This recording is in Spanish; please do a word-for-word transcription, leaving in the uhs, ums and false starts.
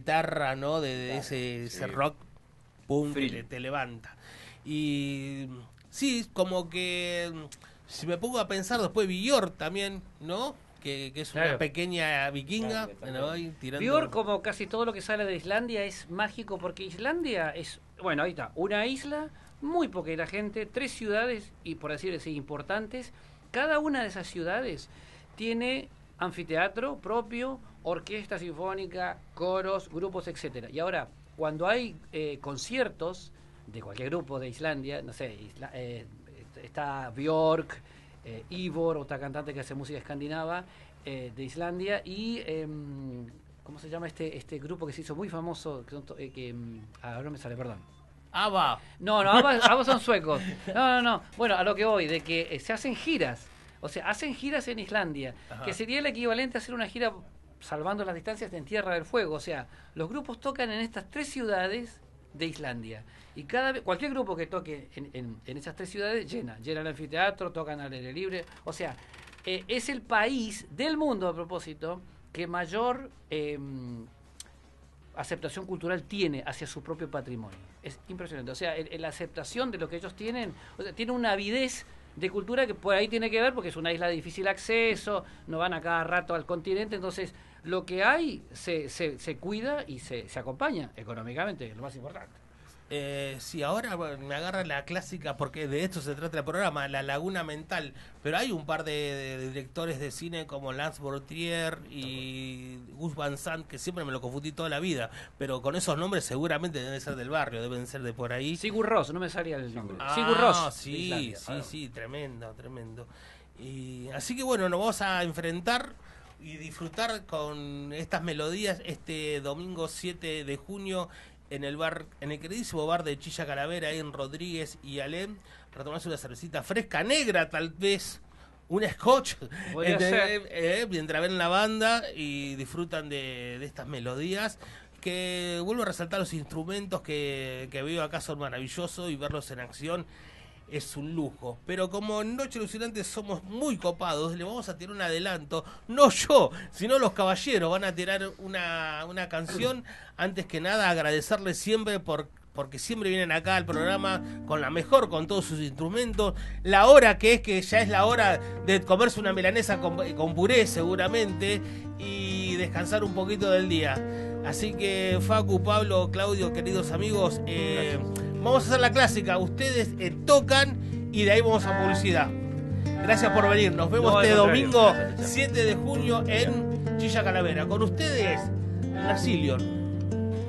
guitarra, ¿no? De, de ese, ese sí. rock, pum, que Frill. te, te levanta. Y sí, como que si me pongo a pensar después Björk también, ¿no? Que, que es una Claro. pequeña vikinga, Claro, ¿no? Ahí tirando... Björk, como casi todo lo que sale de Islandia, es mágico porque Islandia es, bueno, ahí está, una isla, muy poca gente, tres ciudades, y por decir así, importantes. Cada una de esas ciudades tiene anfiteatro propio, orquesta sinfónica, coros, grupos, etcétera. Y ahora, cuando hay eh, conciertos de cualquier grupo de Islandia, no sé, Isla, eh, está Björk, eh, Ivor, otra cantante que hace música escandinava, eh, de Islandia, y eh, ¿cómo se llama este este grupo que se hizo muy famoso? Que, son to- eh, que mm, ahora no me sale, perdón. ABBA. No, no, ambos, ambos son suecos. No, no, no. Bueno, a lo que voy, de que eh, se hacen giras. O sea, hacen giras en Islandia, Ajá. que sería el equivalente a hacer una gira salvando las distancias en Tierra del Fuego. O sea, los grupos tocan en estas tres ciudades de Islandia. Y cada vez, cualquier grupo que toque en, en, en esas tres ciudades llena. Llena el anfiteatro, tocan al aire libre. O sea, eh, es el país del mundo, a propósito, que mayor eh, aceptación cultural tiene hacia su propio patrimonio. Es impresionante. O sea, el, el- la aceptación de lo que ellos tienen, o sea, tiene una avidez de cultura que por ahí tiene que ver porque es una isla de difícil acceso, no van a cada rato al continente, entonces lo que hay se, se, se cuida y se, se acompaña económicamente, que es lo más importante. Eh, sí, ahora bueno, me agarra la clásica, porque de esto se trata el programa, la laguna mental. Pero hay un par de, de- de directores de cine como Lance Bourdieu y Gus Van Sant, que siempre me lo confundí toda la vida. Pero con esos nombres seguramente deben ser del barrio, deben ser de por ahí. Sigur Rós, no me salía el nombre. Ah, Sigur Rós. de sí, Islandia. sí, Ah. sí, tremendo, tremendo. Y así que bueno, nos vamos a enfrentar y disfrutar con estas melodías este domingo siete de junio en el bar, en el queridísimo bar de Chilla Calavera, ahí en Rodríguez y Alem. Retomarse una cervecita fresca, negra tal vez, un scotch, Podría este, ser. eh, mientras ven la banda y disfrutan de, de estas melodías. Que vuelvo a resaltar los instrumentos que, que veo acá son maravillosos y verlos en acción es un lujo. Pero como en Noche Alucinante somos muy copados, le vamos a tirar un adelanto. No yo, sino los caballeros van a tirar una, una canción. Antes que nada, agradecerles siempre por porque siempre vienen acá al programa con la mejor, con todos sus instrumentos. La hora que es, que ya es la hora de comerse una milanesa con, con puré seguramente y descansar un poquito del día. Así que Facu, Pablo, Claudio, queridos amigos, eh, vamos a hacer la clásica. Ustedes eh, tocan y de ahí vamos a publicidad. Gracias por venir. Nos vemos No, este al contrario. domingo Gracias, Chapa. siete de junio en Chilla Calavera. Con ustedes, Nacilion.